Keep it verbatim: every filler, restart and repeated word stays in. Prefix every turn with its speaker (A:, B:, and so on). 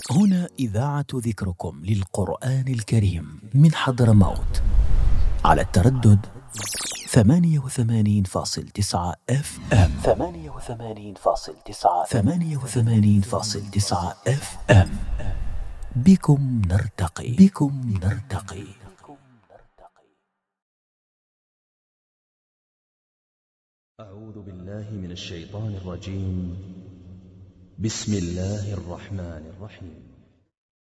A: هنا إذاعة ذكركم للقرآن الكريم من حضرموت على التردد ثمانية وثمانين فاصل تسعة اف ام ثمانية وثمانين فاصل تسعة ثمانية وثمانين فاصل تسعة اف ام. بكم نرتقي بكم نرتقي.
B: أعوذ بالله من الشيطان الرجيم. بسم الله الرحمن الرحيم.